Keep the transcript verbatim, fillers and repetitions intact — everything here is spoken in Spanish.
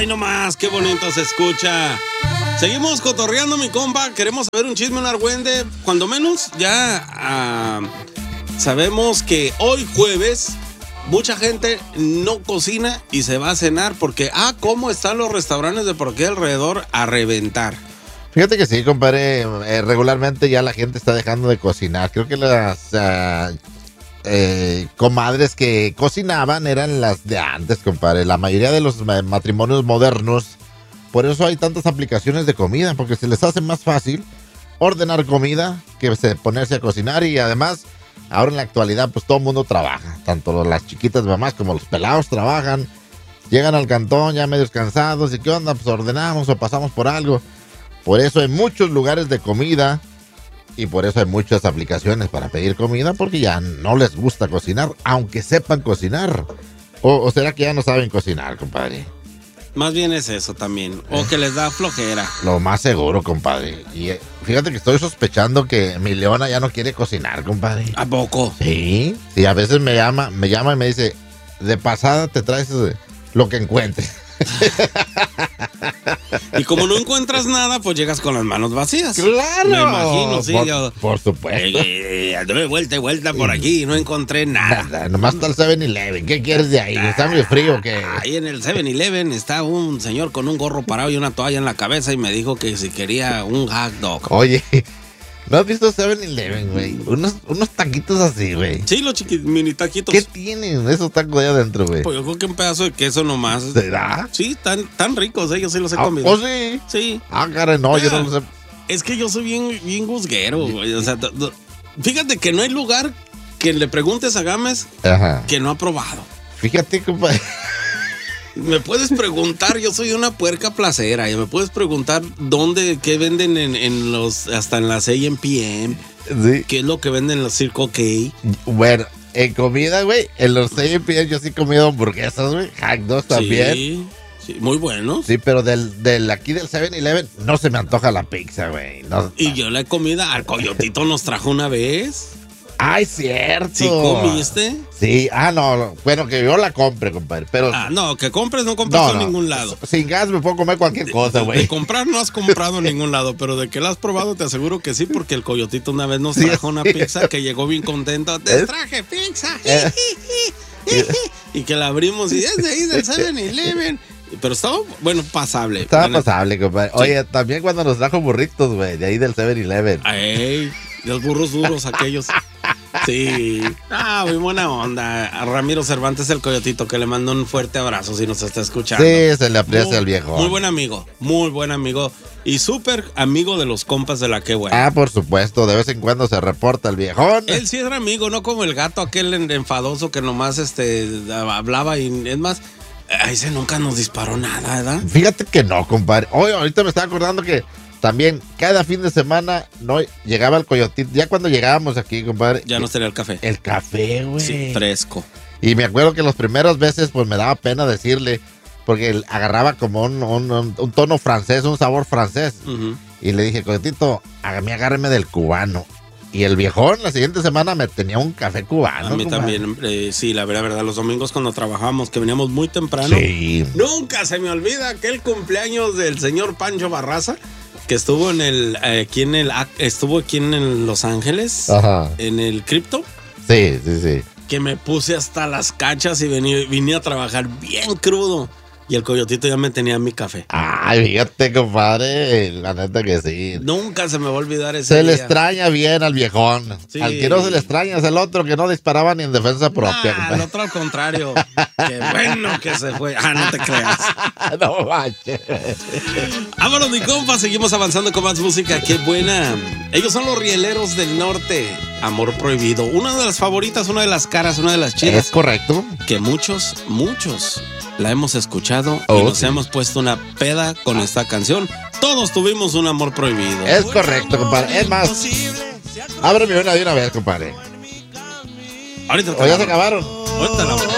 nomás, qué bonito se escucha. Seguimos cotorreando, mi compa. Queremos saber un chisme, un argüende. Cuando menos ya uh, sabemos que hoy jueves mucha gente no cocina y se va a cenar porque, ah, ¿cómo están los restaurantes de por aquí alrededor a reventar? Fíjate que sí, compadre. Eh, regularmente ya la gente está dejando de cocinar. Creo que las uh, eh, comadres que cocinaban eran las de antes, compadre. La mayoría de los matrimonios modernos. Por eso hay tantas aplicaciones de comida, porque se les hace más fácil ordenar comida que ponerse a cocinar. Y además, ahora en la actualidad, pues todo el mundo trabaja. Tanto las chiquitas mamás como los pelados trabajan. Llegan al cantón ya medio cansados. ¿Y qué onda? Pues ordenamos o pasamos por algo. Por eso hay muchos lugares de comida. Y por eso hay muchas aplicaciones para pedir comida, porque ya no les gusta cocinar, aunque sepan cocinar. ¿O, o será que ya no saben cocinar, compadre? Más bien es eso también, o que les da flojera. Lo más seguro, compadre. Y eh, fíjate que estoy sospechando que mi Leona ya no quiere cocinar, compadre. ¿A poco? Sí, sí, a veces me llama, me llama y me dice, de pasada te traes lo que encuentres. Y como no encuentras nada, pues llegas con las manos vacías. ¡Claro! Me imagino, sí. Por, yo, por supuesto. Eh, eh, anduve vuelta y vuelta por aquí y no encontré nada. Nada, nomás está el seven eleven. ¿Qué quieres de ahí? ¿Está muy frío o qué? Ahí en el seven eleven está un señor con un gorro parado y una toalla en la cabeza y me dijo que si quería un hot dog. Oye, ¿no has visto seven eleven, güey? Unos, unos taquitos así, güey. Sí, los chiquitos, mini taquitos. ¿Qué tienen esos tacos de adentro, güey? Pues yo creo que un pedazo de queso nomás. ¿Será? Sí, tan, tan ricos, eh, yo sí los he Ah, comido. ¿oh, sí? Sí. Ah, caray, no, Ah, yo no lo sé. Es que yo soy bien, bien gusguero, güey. O sea, d- d- fíjate que no hay lugar que le preguntes a Gámez Ajá. que no ha probado. Fíjate, compadre. Me puedes preguntar, yo soy una puerca placera, y me puedes preguntar dónde, qué venden en, en los, hasta en las A M P M, Sí. qué es lo que venden en los Circle K. Bueno, en comida, güey, en los A M P M yo sí he comido hamburguesas, güey. Hot dogs también. Sí, sí, muy buenos. Sí, pero del, del aquí del seven eleven no se me antoja la pizza, güey. No. Y yo la he comido, al Coyotito nos trajo una vez. Ay, cierto. ¿Sí comiste? Sí, ah, no, no, bueno, que yo la compre, compadre, pero... Ah, no, que compres no compres no, en no, ningún lado. Sin gas me puedo comer cualquier cosa, De güey. comprar no has comprado en ningún lado, pero de que la has probado te aseguro que sí, porque el Coyotito una vez nos Sí, trajo una sí. pizza que llegó bien contento. Te ¿Eh? traje pizza. Eh. Y que la abrimos y es de ahí del seven eleven. Pero estaba, bueno, pasable. Estaba Bueno, pasable, compadre. Sí. Oye, también cuando nos trajo burritos, güey, de ahí del seven eleven. Ey, los burros duros aquellos. Sí. Ah, muy buena onda. A Ramiro Cervantes, el Coyotito, que le mando un fuerte abrazo si nos está escuchando. Sí, se le aprecia Muy- al viejo. Muy buen amigo, muy buen amigo. Y súper amigo de los compas de la que buena. Ah, por supuesto, de vez en cuando se reporta el viejón. Él sí era amigo, no como el gato aquel en- enfadoso que nomás este hablaba y es más, a ese nunca nos disparó nada, ¿verdad? Fíjate que no, compadre. Oye, ahorita me estaba acordando que también cada fin de semana no llegaba el Coyotito. Ya cuando llegábamos aquí, compadre. Ya nos tenía el café. El café, güey. Sí, fresco. Y me acuerdo que las primeras veces, pues me daba pena decirle, porque él agarraba como un, un, un- un tono francés, un sabor francés. Ujú. Y le dije, Coyotito, a mí agárreme del cubano. Y el viejón la siguiente semana me tenía un café cubano. A mí compadre. también, eh, sí, la verdad, verdad, los domingos cuando trabajábamos, que veníamos muy temprano. Sí. Nunca se me olvida aquel cumpleaños del señor Pancho Barraza, que estuvo en el, eh, aquí en el, estuvo aquí en el Los Ángeles, Ajá. en el Crypto, Sí, sí, sí. que me puse hasta las cachas y vení, vine a trabajar bien crudo. Y el Coyotito ya me tenía mi café. Ay, fíjate, compadre, la neta que sí. Nunca se me va a olvidar ese Se le día. extraña bien al viejón. Sí. Al que no se le extraña es el otro que no disparaba ni en defensa propia. Ah, el compadre. otro al contrario. Qué bueno que se fue. Ah, no te creas. No manches. Vámonos, mi compa. Seguimos avanzando con más música. Qué buena. Ellos son los Rieleros del Norte. Amor Prohibido. Una de las favoritas, una de las caras, una de las ¿Es chidas. correcto? Que muchos, muchos la hemos escuchado Oh, y nos sí. hemos puesto una peda con esta canción. Todos tuvimos un amor prohibido. Es correcto, compadre. Es más, ábreme una de una vez, compadre. Ahorita te ¿O ya la se abro. acabaron? Ahorita la abro.